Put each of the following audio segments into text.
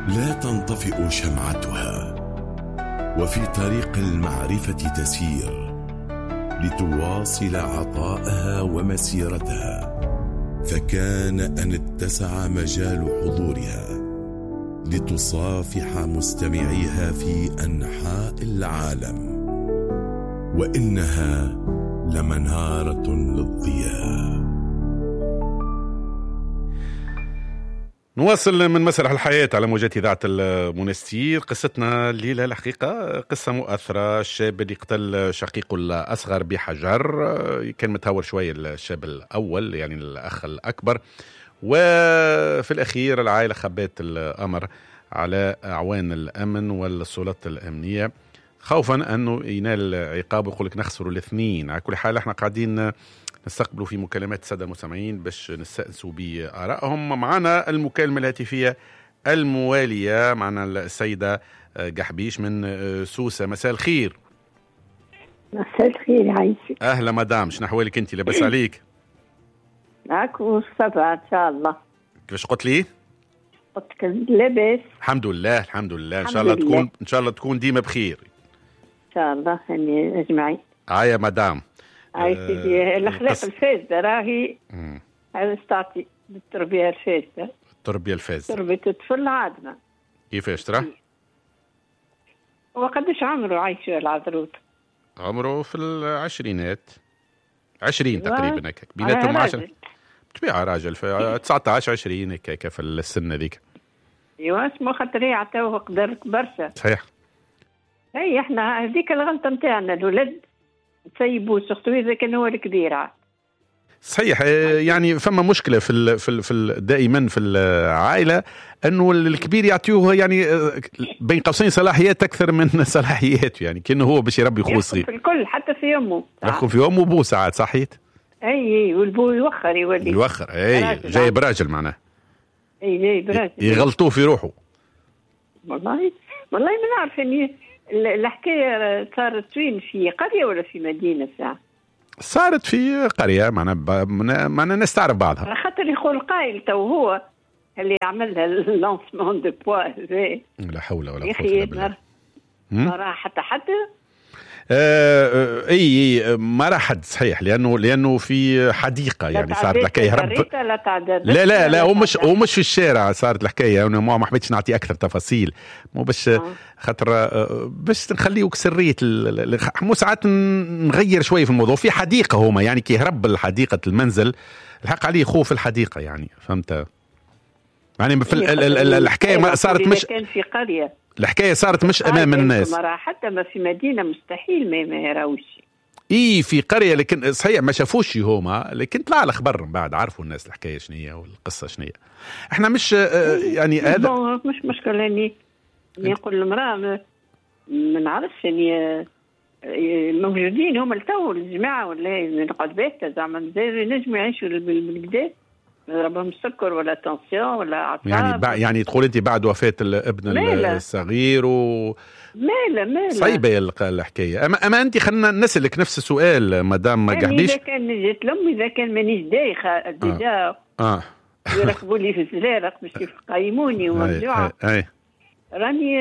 لا تنطفئ شمعتها، وفي طريق المعرفة تسير لتواصل عطاءها ومسيرتها. فكان أن اتسع مجال حضورها لتصافح مستمعيها في أنحاء العالم، وإنها لمنارة للضياء. نواصل من مسرح الحياة على موجات إذاعة المنستير. قصتنا الليلة الحقيقة قصة مؤثرة. الشاب اللي قتل شقيقه الأصغر بحجر، كان متهور شوية الشاب الأول يعني الأخ الأكبر، وفي الأخير العائلة خبت الأمر على أعوان الأمن والسلطات الأمنية خوفا أنه ينال عقاب، ويقول لك نخسروا الاثنين. على كل حال احنا قاعدين نستقبلوا في مكالمات السادة المستمعين باش نستأنسوا بآرائهم. معنا المكالمة الهاتفية الموالية، معنا السيدة قحبيش من سوسة. مساء الخير. مساء الخير عايشك. أهلا مدام، شنو أحوالك أنت؟ لاباس عليك؟ معك وصفا إن شاء الله. كيفاش قلت لي؟ قلت لك لاباس الحمد لله الحمد لله. إن شاء الله تكون ديما بخير إن شاء الله. هني أجمعين. يا مدام. سيدي الأخلاق الفاسدة راهي هذا تعطي بالتربية الفاسدة. التربية الفاسدة، تربية الطفل عادنا. كيفاش ترى؟ وقدش عمره عايش العذروت؟ عمره في العشرينات، 20 تقريبا هكاك، بيناتهم 10 طبيعة راجل في 19 20 هكاك في السن هذيك. ايوا اسمه خاطر يعطوه قدر برشا. صحيح. اي احنا هذيك الغلطة نتاعنا، الولد تسيبوه سختو اذا كان هو الكبير عاد. صحيح. يعني فما مشكلة في دائما في العائلة انه الكبير يعطيوه يعني بين قوسين صلاحيات اكثر من صلاحياته، يعني كأنه هو باش يربي خوه صغير. في الكل حتى في امه. يدخل في امه وبوه ساعات. صحيت. اي والبو يوخر يولي اي جاي براجل معناه. اي جاي براجل يغلطوه في روحه. والله ما نعرف اني الحكايه صارت وين، في قريه ولا في مدينه ساعه؟ صارت في قريه، معنا الناس تعرف بعضها. على خاطر يقول قايل تو هو اللي عملها اللانسمون دو بوا هذا. لا حول ولا قوه الا بالله. ما راح حتى اي ما راح حد صحيح، لانه في حديقه يعني صارت الحكايه هرب. لا هو مش في الشارع صارت الحكايه. انا ما حبيتش نعطي اكثر تفاصيل، مو باش خاطر باش نخليوك سريه مو ساعات نغير شويه في الموضوع. في حديقه هما يعني كي هرب الحديقه المنزل الحق عليه خوف الحديقه، يعني فهمت يعني في الحكايه ما صارت مش كان في قريه. الحكايه صارت مش امام الناس. حتى ما في مدينه مستحيل ما يراوش. في قريه، لكن صحيح ما شافوش هما، لكن طلع الخبر من بعد عرفوا الناس الحكايه شنية والقصه شنية. احنا مش يعني هذا مش مشكله اني نقول المراه ما نعرفش يعني موجودين هما التو الجماعه ولا نقعد بيتها زعما زي نجموا يعيشوا بالكدا، ربهم السكر ولا تنسيون ولا عصاب. يعني تقول انت بعد وفاه الابن الصغير مالا صعيبه الحكايه. اما انت خلينا نسالك نفس السؤال مدام قحبيش. اذا كان جيت لامي اذا كان مانيش دايخه ديجا يركبوا لي في الزرارق باش يقيموني ومرجوعه راني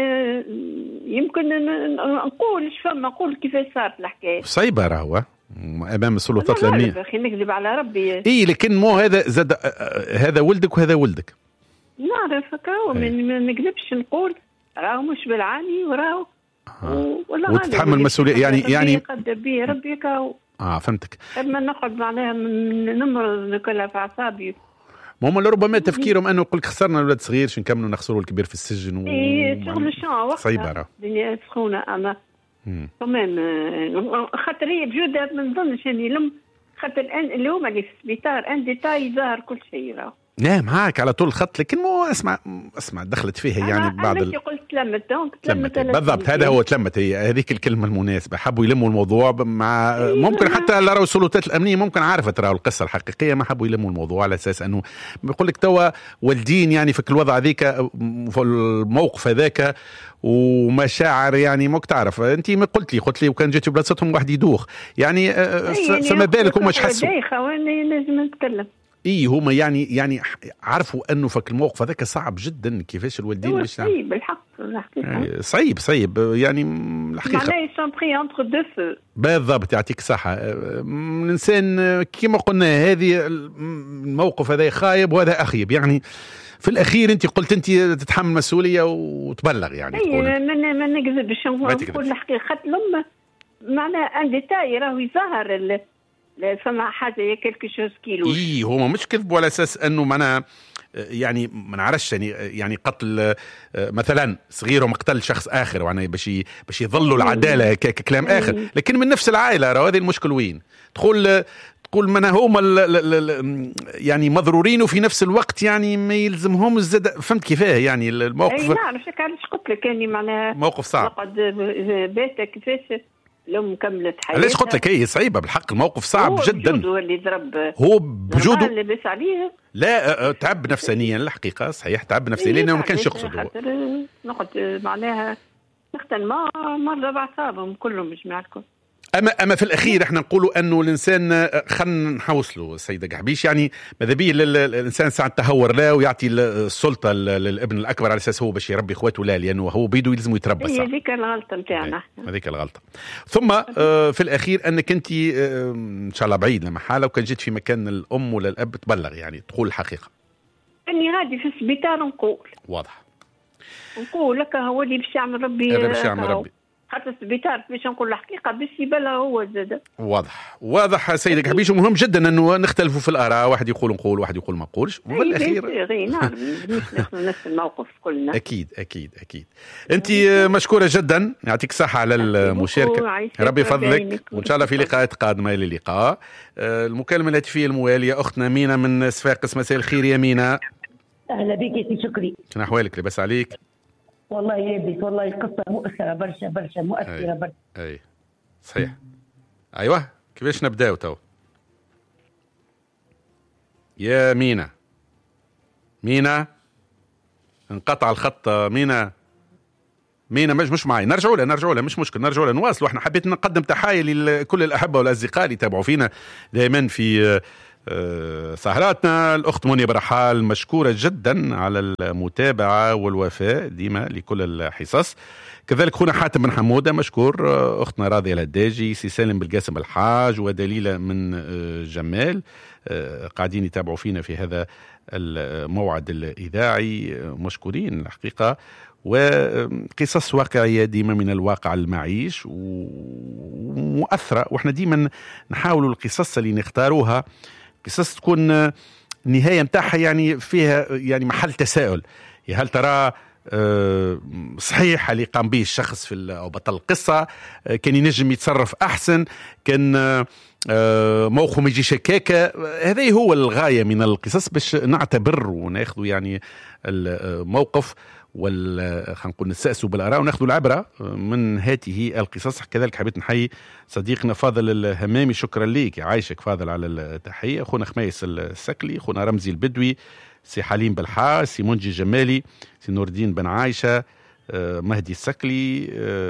يمكن نقول فما نقول كيفاش صارت الحكايه. صعيبه راهو امام السلطات الامنيه. اخي نكذب على ربي. لكن مو هذا زاد هذا ولدك وهذا ولدك. نعرف هكا ما نكذبش نقول راهو مش بالعاني وراهو وتتحمل المسؤوليه يعني يقدر بيه ربي كاو. فهمتك. اما نقعد معناها نمرض كلها في اعصابي. هم لربما تفكيرهم انه يقول لك خسرنا الولد صغير شو نكملوا نخسروا الكبير في السجن شغل شان وقت صعيبه الدنيا سخونه. اما كمان خاطر هي بجوده ما نظنش اني لم خاطر الان اللي هما اللي في السبيطار ان ديتاي ظاهر كل شيء راهو. نعم معاك على طول الخط، لكن مو اسمع دخلت فيها يعني بعض أنا قلت تلمت بالضبط. هذا هو تلمت، هي هذيك الكلمه المناسبه. حبوا يلموا الموضوع مع ممكن حتى لو السلطات الامنيه ممكن عارفه ترى القصه الحقيقيه، ما حبوا يلموا الموضوع على اساس انه بيقول لك توا والدين يعني في الوضع ذيك في الموقف هذاك ومشاعر يعني موك تعرف انت ما قلت لي وكان جيت بلاصتهم واحد يدوخ يعني فما بالك هما اش حسوا. خواني لازم نتكلم هما يعني عرفوا انه فك الموقف هذاك صعب جدا، كيفاش الوالدين باش صعيب بالحق الحقيقه، صعيب يعني الحقيقه معناه يسون بري انتر دو فو. بالضبط، يعطيك الصحه. الانسان كما قلنا هذه الموقف هذا خايب وهذا اخيب، يعني في الاخير انت قلت انت تتحمل مسؤوليه وتبلغ، يعني ما نكذبش نقول الحقيقه. خاطر لما معناه ان ديتاي راهو يظهر فما حاجه كلكو شوز كيلو. هما مش كذبوا على اساس انه معناها يعني ما نعرفش يعني قتل مثلا صغير ومقتل شخص اخر، يعني باش يظلوا العداله ككلام اخر، لكن من نفس العائله. راه هذه المشكل وين تقول من هما يعني مضرورين وفي نفس الوقت يعني ما يلزمهم الزاد. فهمت كيفاه يعني الموقف؟ نعم، علاش قلت لك يعني معناها موقف صعب. لقد بات كيفاش لو كملت حياتها. علاش قلت لك هي صعيبه بالحق، الموقف صعب جدا. هو اللي ضرب، هو بجوده اللي بس عليه. لا تعب نفسيا الحقيقه، صحيح تعب نفسيا لانه ما كانش يقصد. هو نقعد معناها نختن مرة بعصابهم كلهم جماعة الكل. اما في الاخير احنا نقولوا انه الانسان خلينا نحوصلوا السيده قحبيش، يعني ماذا بيه الانسان ساعه تهور لا ويعطي السلطه للابن الاكبر على اساس هو باش يربي اخواته، لا لانه هو بيده يلزم يتربى. هي هذيك الغلطه نتاعنا، هذيك الغلطه. ثم في الاخير انك انت ان شاء الله بعيد لما حاله وكان جيت في مكان الام ولا الاب تبلغ، يعني تقول الحقيقه. اني غادي في السبيطار نقول واضح، نقول لك هو اللي باش يعمل ربي، هذا باش يعمل ربي. حتى السبيطار باش نقول الحقيقه باش يبلغ هو زاد. واضح سيدك حبيش. ومهم جدا انه نختلفوا في الاراء، واحد يقول نقول واحد يقول ما نقولش، وفي الاخير نعم نفس الموقف كلنا. اكيد. انت مشكوره جدا، يعطيك الصحه على المشاركه، ربي يفضلك، وان شاء الله في لقاءات قادمه الى اللقاء. المكالمه الهاتفيه المواليه اختنا مينا من صفاقس. مساء الخير يا مينا. اهلا بك يا سي شكري. شنو احوالك؟ لاباس عليك؟ والله يابس، والله قصة مؤثرة برشا مؤثرة برشا. أي صحيح. أيوة، كيفاش نبداو تو؟ يا مينا انقطع الخط. مينا مش معي. نرجعوا لها مش مشكل، نرجعوا لها نواصلوا. احنا حبيت نقدم تحايا لكل الأحبة والأصدقاء اللي يتابعوا فينا دائما في سهراتنا. الأخت منى برحال مشكورة جدا على المتابعة والوفاء ديما لكل الحصص. كذلك خونا حاتم بن حمودة مشكور. أختنا راضية الهداجي، سي سالم بالقاسم الحاج، ودليلة من جمال قاعدين يتابعوا فينا في هذا الموعد الإذاعي، مشكورين الحقيقة. وقصص واقعية ديما من الواقع المعيش ومؤثرة، وإحنا ديما نحاولوا القصص اللي نختاروها قصص تكون النهاية متاعها يعني فيها يعني محل تساؤل. هل ترى صحيح اللي قام به الشخص في أو بطل القصة؟ كان ينجم يتصرف أحسن؟ كان موقفه ما يجيش هكاكا؟ هذا هو الغاية من القصص، باش نعتبر وناخذ يعني الموقف خلينا نقول نستأسوا بالآراء وناخذوا العبرة من هذه القصص. كذلك حبيت نحيي صديقنا فاضل الهمامي، شكرا ليك، عايشك فاضل على التحية. أخونا خميس السكلي، أخونا رمزي البدوي، سي حليم بالحاس، سي منجي الجمالي، سي نور الدين بن عايشة، مهدي السكلي،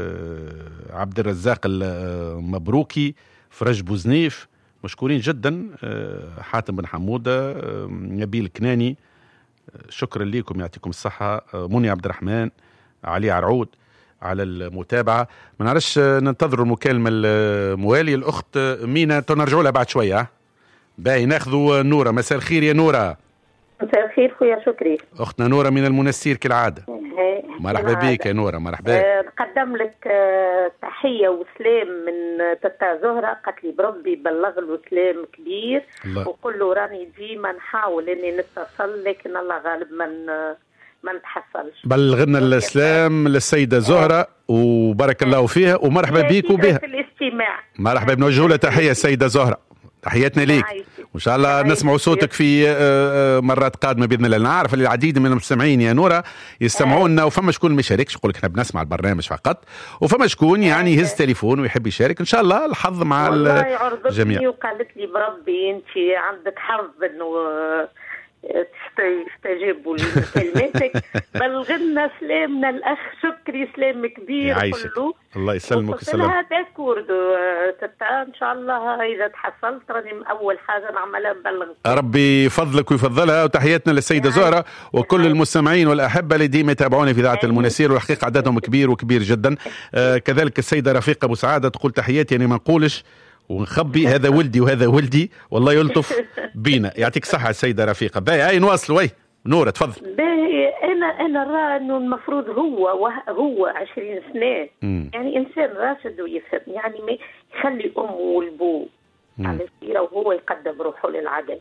عبد الرزاق المبروكي، فرج بوزنيف، مشكورين جدا. حاتم بن حمودة، نبيل كناني، شكرا لكم، يعطيكم الصحة. مني عبد الرحمن، علي عرعود على المتابعة. ما نعرفش ننتظر المكالمة الموالية. الأخت مينا تنرجعوا لها بعد شوية. باقي ناخذوا نورة. مساء الخير يا نورة. مساء الخير خويا شكري. أختنا نورة من المنستير كالعادة. مرحبا بك يا نورة. مرحبا. نقدم لك تحية وسلام من تتا زهرة، قالت لي بربي بلغ له سلام كبير وقل له راني ديما نحاول اني نتصل، لكن الله غالب ما نتحصلش. بلغنا السلام للسيدة زهرة وبارك الله فيها، ومرحبا بك وبها في الاستماع. مرحبا، بنوجه لها تحية السيدة زهرة، تحياتنا ليك، وإن شاء الله نسمع صوتك في مرات قادمة بإذن الله. نعرف العديد من المستمعين يا نورة يستمعونا، وفما شكون ما يشاركش، يقول لك احنا بنسمع البرنامج فقط، وفما شكون يعني يهز تليفون ويحب يشارك. إن شاء الله الحظ مع الجميع. وقالت لي بربي أنت عندك حظ إنه استجابوا لكلماتك. بلغنا سلامنا الأخ شكري، سلام كبير كله. الله يسلمك ويسلمك. هذا كوردو إن شاء الله إذا تحصلت راني أول حاجة نعملها نبلغ. ربي يفضلك ويفضلها، وتحياتنا للسيدة زهرة وكل المستمعين والأحبة اللي ديما يتابعوني في إذاعة المنسير، والحقيقة عددهم كبير وكبير جدا. كذلك السيدة رفيقة أبو سعادة تقول تحياتي، يعني ما نقولش ونخبي هذا ولدي وهذا ولدي، والله يلطف بينا. يعطيك صحة السيدة رفيقة. باهي هاي نواصل. وي نورة تفضل. باهي أنا رأى إنه المفروض هو 20 سنة يعني إنسان راشد ويفهم، يعني ما يخلي أمه والبو على السيرة وهو يقدم روحه للعدل.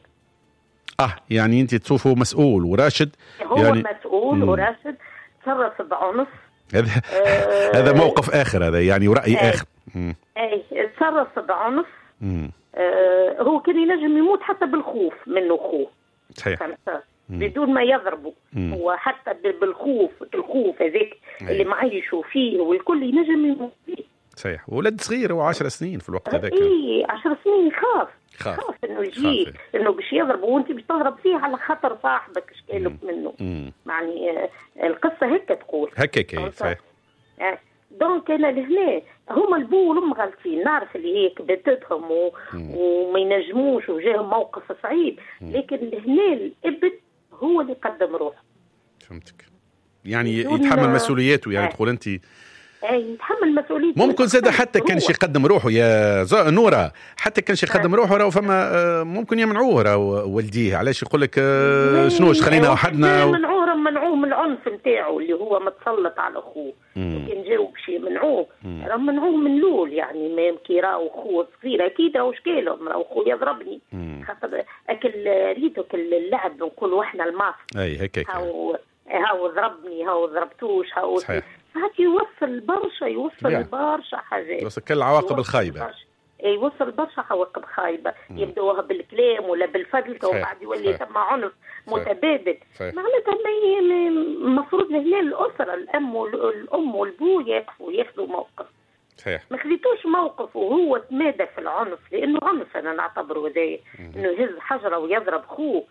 يعني أنت تشوفه مسؤول وراشد، هو يعني مسؤول وراشد، تصرف بعنف. هذا موقف آخر، هذا يعني ورأي آخر. تصرف بعنف. هو كان ينجم يموت حتى بالخوف منه خوف، صحيح، بدون ما يضربه. هو حتى الخوف هذاك اللي معيشوا فيه والكل ينجم يموت فيه. صحيح. ولد صغير هو 10 سنين في الوقت هذاك. 10 سنين خاف انه يجي انه باش يضرب، وانت باش تضرب فيه على خاطر صاحبك اشكالك منه. يعني القصه هيك تقول هيك. صحيح. دونك انا لهنا هما البو والام غالطين، نعرف اللي هيك بتتهم وما ينجموش وجاهم موقف صعيب، لكن لهنا الابن هو اللي قدم روحه. فهمتك، يعني يتحمل مسؤولياته، يعني تقول انت يتحمل مسؤوليته. ممكن زاد حتى كانش يقدم روحه يا نورة، حتى كانش يقدم روحه راهو فما ممكن يمنعوه راهو والديه. علاش يقول لك شنوش خلينا وحدنا منعوه من العنف نتاعو اللي هو متسلط على اخوه. كان جاو باش يمنعوه، راه منعوه من الاول، يعني ما يمكن راهو اخوه صغير اكيد او شكالهم، راهو اخوه يضربني خاطر اكل ريتك اللعب نقولوا احنا الماس. هيك هاو ضربني، هاو ضربتوش، هاو هات يوصل برشا حاجات، يوصل كل العواقب الخايبة. يوصل برشا عواقب خايبة، يبدوها بالكلام ولا بالفضل، وبعد يولي ثم عنف متبادل. معناتها المفروض هنا الأسرة الأم والبو ياخذوا موقف. صحيح. ما خذيتوش موقف وهو تمادى في العنف، لأنه عنف أنا نعتبره هذايا، إنه يهز حجرة ويضرب خوه.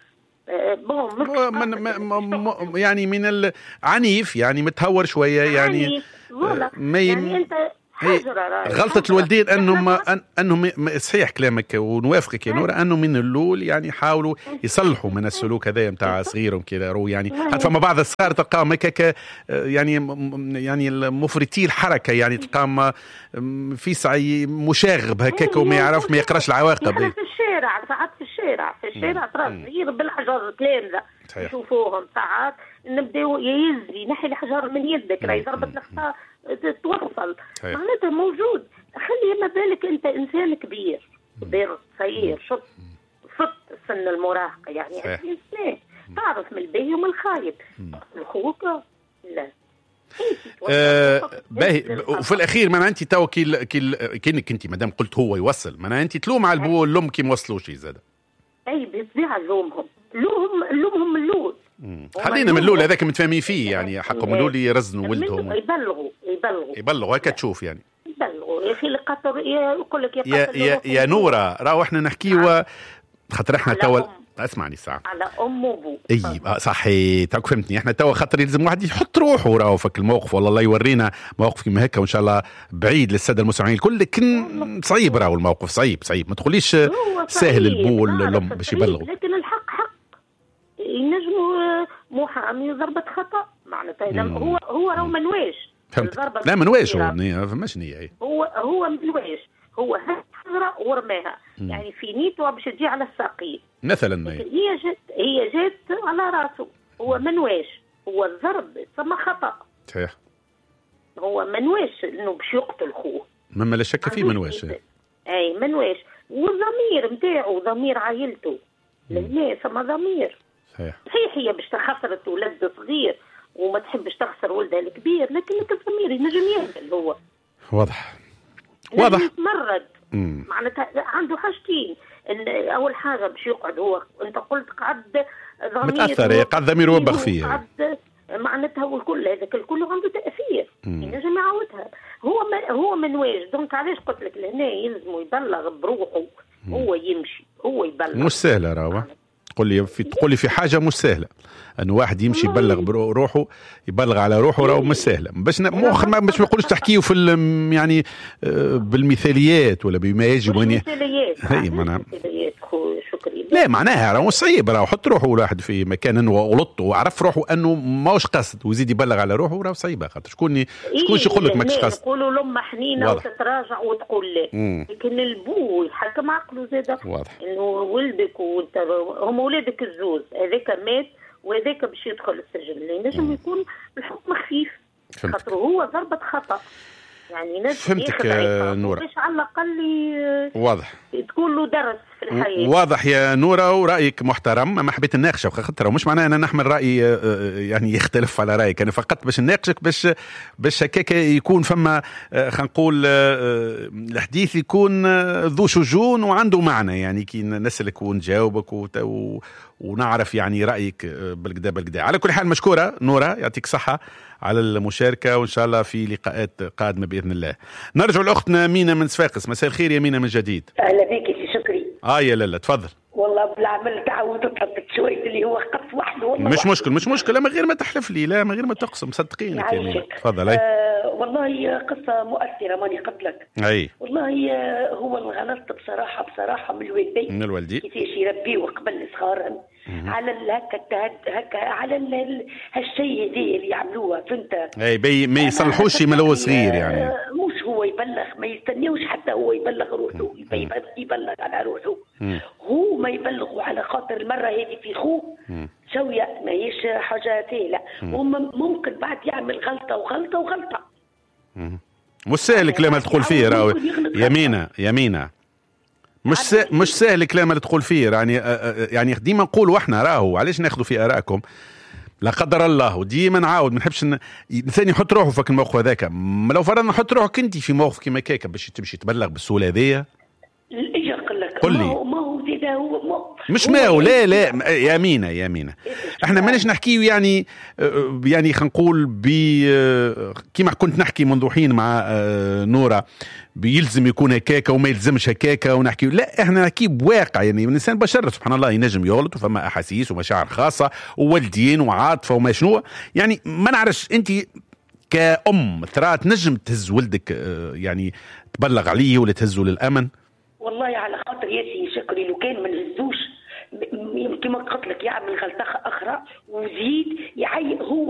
يعني من العنيف، يعني متهور شوية، يعني يعني أنت غلطة الوالدين أنهم صحيح كلامك ونوافقك يا نورة، أنه من الأول يعني يحاولوا يصلحوا من السلوك هذا متاع صغيرهم كذا، يعني حتى فما بعض الصغار تلقاهم هكاك يعني مفرطي الحركة، يعني تلقاهم في سعي مشاغب هكاك وما يعرف ما يقراش العواقب. في الشارع ساعات في الشارع ترى صغير بالحجر تلامذة نشوفوهم ساعات نبداو يهز ينحي الحجر من يدك، راهي ضربت الخطا توصل. معناتها موجود. خلي ما بالك انت انسان كبير صغير فت سن المراهقه، يعني 20 سنه، تعرف من الباهي ومن الخايب. اخوك لا باهي. وفي الاخير ما انت تو كأنك انت مادام قلت هو يوصل، ما انت تلوم على البو والام كي ما وصلوش زاد. بالطبيعه لومهم من الاول. خلينا من الاول هذاك متفاهمين فيه، يعني حقهم الاول يرزنوا ولدهم يبلغوا هكا تشوف، يعني يبلغوا يا اخي القطر يقول لك يا نورة راهو احنا نحكيوا خاطر احنا توا اسمعني ساعه على ام وابو. صحيح تاك فهمتني. احنا توا خاطر يلزم واحد يحط روحه راهو فك الموقف، والله الله يورينا مواقف كيما هكا، وان شاء الله بعيد للساده المستمعين الكل، لكن صعيب راهو الموقف صعيب. ما تقوليش سهل البو والام باش يبلغوا، لكن الحق حق ينجموا محامي ضربة خطأ. معناتها هو راهو منواش لا منواش، هو فماش نية. هو منواش، هو حجرة ورماها، يعني في نيته باش تجي على الساقين مثلا. هي جات على راسه، هو منواش، هو الضرب ثم خطأ. صحيح. هو منواش انه باش يقتل خوه، ما لا شك فيه منواش. منواش، والضمير نتاعو ضمير عائلته لهنا ثم ضمير. صحيح هي باش خسرت ولد صغير وما تحبش تخسر ولدها الكبير، لكن الضمير ينجم يهدل. هو واضح يتمرد. معناتها عنده حاجتين، ان اول حاجه باش يقعد هو انت قلت قعد ضمير متاثر، قعد ضمير وبخ فيه، معناتها والكل هذاك الكل عنده تاثير ينجم يعاودها. هو منواج. دونك علاش قلت لك لهنا يلزم يبلغ بروحه، هو يمشي هو يبلغ. مش سهله راهو تقول لي في حاجه مش سهله انه واحد يمشي يبلغ بروحه، يبلغ على روحه، راهو مش سهله. باش ما نقولش تحكيوا في يعني بالمثاليات ولا بما يجب ان هي معناها لا معناها راهو صعيب. راهو حط روحه الواحد في مكان انه غلط وعرف روحه انه ماهوش قصد ويزيد يبلغ على روحه، راهو صعيبه. خاطر شكون يقول لك ماكش قصد؟ يقولوا لما حنينه وتتراجع وتقول لا، لكن البو يحكم عقله زاد واضح انه ولدك وانت هم ولادك الزوز، هذاك مات وهذاك باش يدخل السجن، اللي نجم يكون الحكم خفيف خاطر هو ضربة خطأ. يعني ناس فهمتك نورة، باش على الأقل واضح تقول له درس في الحياة. واضح يا نورة، ورأيك محترم. ما حبيت نناقشه خاطر مش معناه أنا نحمل رأي يعني يختلف على رأيك، أنا فقط باش نناقشك باش هكاك يكون فما خلينا نقول الحديث يكون ذو شجون وعنده معنى، يعني كي نسألك ونجاوبك ونعرف يعني رأيك بالكدا. على كل حال مشكورة نورة، يعطيك صحة على المشاركة، وإن شاء الله في لقاءات قادمة بإذن الله. نرجع لأختنا مينا من صفاقس. مساء الخير يا مينا من جديد. أهلا بك يا شكري. يا لالا تفضل. والله بالعمل تعودت حطيت شوية اللي هو قف وحده والله. مش مشكلة من غير ما تحلف لي، لا من غير ما تقسم، صدقينك يا مينا. تفضل. والله قصة مؤثرة ماني قبلك. والله هو الغلط بصراحة من الوالدين كيفاش يربيوا قبل صغارهم على هكا على هالشيء هذي اللي يعملوها، فهمت؟ ما يصلحوش من هو صغير يعني. مش هو يبلغ، ما يستنيوش حتى هو يبلغ روحه، يبلغ على روحه. هو ما يبلغوا على خاطر المرة هذه في خوه شوية، ما هيش حاجة لا. وممكن بعد يعمل غلطة مش سهل كلام اللي تقول فيه راهو يا مينا مش سهل كلام اللي تقول فيه، يعني ديما نقولوا احنا راهو علاش ناخذوا في آرائكم لا قدر الله، وديما نعاود ما نحبش الانسان يحط روحه في الموقف هذاك. لو فرضنا نحط روحك انت في موقف كيما كاكا باش تمشي تبلغ بالسهوله هذيا؟ قل لي مش ماهو لا يا مينا احنا ماناش نحكيو يعني خلينا نقول كيما كنت نحكي منذ حين مع نورة بيلزم يكون هكاكا وما يلزمش هكاكا ونحكي، لا احنا نحكي بواقع. يعني الانسان بشر سبحان الله ينجم يغلط وفما احاسيس ومشاعر خاصه ووالدين وعاطفه وما شنو. يعني ما نعرفش انت كأم ترى تنجم تهز ولدك يعني تبلغ عليه ولا تهزه للامن؟ والله على خاطر ياسي شكري لو كان ما نهزوش كما قلت لك يعمل غلطه اخرى وزيد هو